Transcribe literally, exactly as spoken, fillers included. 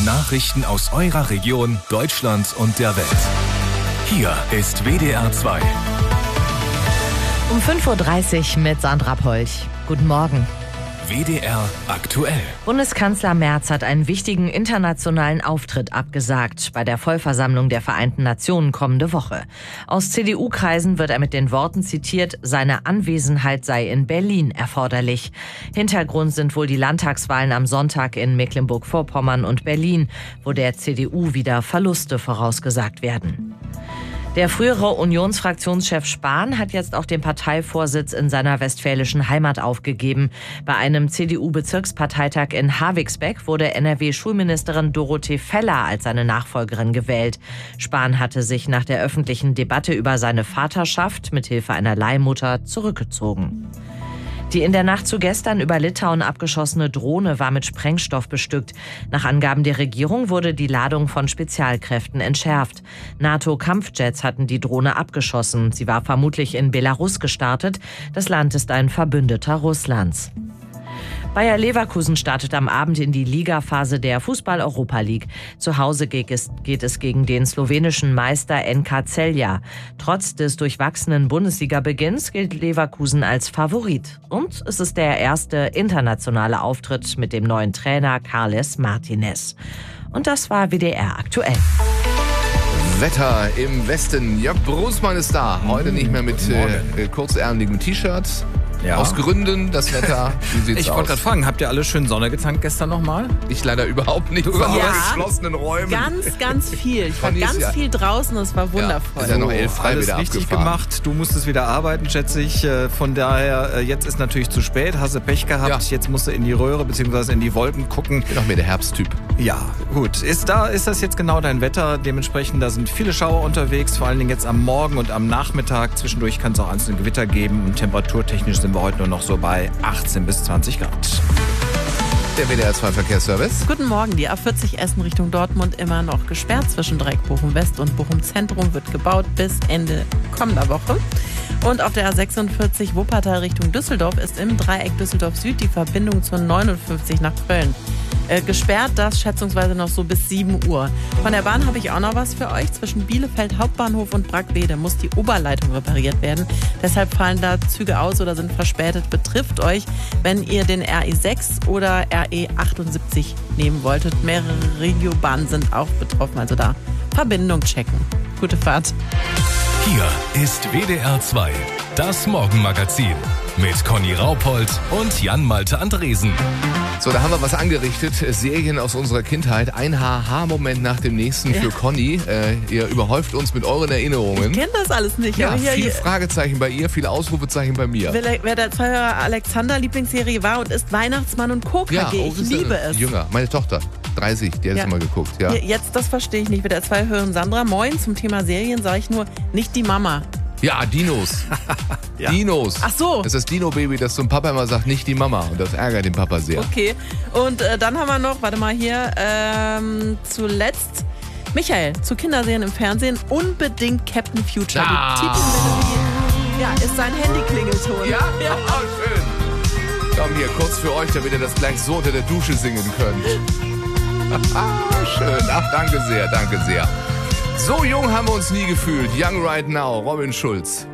Nachrichten aus eurer Region, Deutschland und der Welt. Hier ist W D R zwei. Um fünf Uhr dreißig mit Sandra Polch. Guten Morgen. W D R aktuell. Bundeskanzler Merz hat einen wichtigen internationalen Auftritt abgesagt bei der Vollversammlung der Vereinten Nationen kommende Woche. Aus C D U-Kreisen wird er mit den Worten zitiert, seine Anwesenheit sei in Berlin erforderlich. Hintergrund sind wohl die Landtagswahlen am Sonntag in Mecklenburg-Vorpommern und Berlin, wo der C D U wieder Verluste vorausgesagt werden. Der frühere Unionsfraktionschef Spahn hat jetzt auch den Parteivorsitz in seiner westfälischen Heimat aufgegeben. Bei einem C D U-Bezirksparteitag in Havigsbeck wurde N R W-Schulministerin Dorothee Feller als seine Nachfolgerin gewählt. Spahn hatte sich nach der öffentlichen Debatte über seine Vaterschaft mithilfe einer Leihmutter zurückgezogen. Die in der Nacht zu gestern über Litauen abgeschossene Drohne war mit Sprengstoff bestückt. Nach Angaben der Regierung wurde die Ladung von Spezialkräften entschärft. NATO-Kampfjets hatten die Drohne abgeschossen. Sie war vermutlich in Belarus gestartet. Das Land ist ein Verbündeter Russlands. Bayer Leverkusen startet am Abend in die Ligaphase der Fußball-Europa League. Zu Hause geht es, geht es gegen den slowenischen Meister N K Celje. Trotz des durchwachsenen Bundesliga-Beginns gilt Leverkusen als Favorit. Und es ist der erste internationale Auftritt mit dem neuen Trainer Carles Martinez. Und das war W D R aktuell. Wetter im Westen. Jörg Brusmann ist da. Heute nicht mehr mit äh, kurzärmeligem T-Shirt. Ja. Aus Gründen, das Wetter, wie sieht's ich aus? Ich wollte gerade fragen, habt ihr alle schön Sonne getankt gestern nochmal? Ich leider überhaupt nicht. Du war ja. aus geschlossenen Räumen. Ganz, ganz viel. Ich war ganz ja. viel draußen, das war wundervoll. Ja, ist ja noch elf frei Alles wieder richtig abgefahren. gemacht. Du musstest wieder arbeiten, schätze ich. Von daher, jetzt ist natürlich zu spät. Hast du Pech gehabt. Ja. Jetzt musst du in die Röhre bzw. in die Wolken gucken. Ich bin auch mehr der Herbsttyp. Ja, gut. Ist, da, ist das jetzt genau dein Wetter? Dementsprechend, da sind viele Schauer unterwegs. Vor allen Dingen jetzt am Morgen und am Nachmittag. Zwischendurch kann es auch einzelne Gewitter geben. Und temperaturtechnisch sind wir heute nur noch so bei achtzehn bis zwanzig Grad. Der W D R zwei Verkehrsservice. Guten Morgen. Die A vierzig Essen Richtung Dortmund immer noch gesperrt. Zwischen Dreieck Bochum West und Bochum Zentrum wird gebaut bis Ende kommender Woche. Und auf der A sechsundvierzig Wuppertal Richtung Düsseldorf ist im Dreieck Düsseldorf Süd die Verbindung zur neunundfünfzig nach Köln. Äh, gesperrt, das schätzungsweise noch so bis sieben Uhr. Von der Bahn habe ich auch noch was für euch. Zwischen Bielefeld Hauptbahnhof und Brackwede muss die Oberleitung repariert werden. Deshalb fallen da Züge aus oder sind verspätet. Betrifft euch, wenn ihr den R E sechs oder R E achtundsiebzig nehmen wolltet. Mehrere Regiobahnen sind auch betroffen, also da Verbindung checken. Gute Fahrt. Hier ist W D R zwei, das Morgenmagazin mit Conny Raupold und Jan-Malte Andresen. So, da haben wir was angerichtet. Serien aus unserer Kindheit. Ein Ha-Ha-Moment nach dem nächsten für ja. Conny. Äh, ihr überhäuft uns mit euren Erinnerungen. Ich kenne das alles nicht. Ja, aber hier, viel hier Fragezeichen bei ihr, viele Ausrufezeichen bei mir. Wer, wer der Zuhörer Alexander Lieblingsserie war und ist Weihnachtsmann und Co. K G. Ja, oh, ich liebe es. Jünger, meine Tochter. dreißig, die hat es ja. immer geguckt. Ja. Jetzt, das verstehe ich nicht. Mit der zwei höheren Sandra. Moin, zum Thema Serien sage ich nur, nicht die Mama. Ja, Dinos. ja. Dinos. Ach so. Das ist das Dino-Baby, das zum Papa immer sagt, nicht die Mama. Und das ärgert den Papa sehr. Okay. Und äh, dann haben wir noch, warte mal hier, ähm, zuletzt Michael, zu Kinderserien im Fernsehen, unbedingt Captain Future. Ah. Die Titelmelodie, ja, ist sein Handy-Klingelton. Ja? ja. Oh, schön. Komm hier, kurz für euch, damit ihr das gleich so unter der Dusche singen könnt. Schön. Ach, danke sehr, danke sehr. So jung haben wir uns nie gefühlt. Young Right Now, Robin Schulz.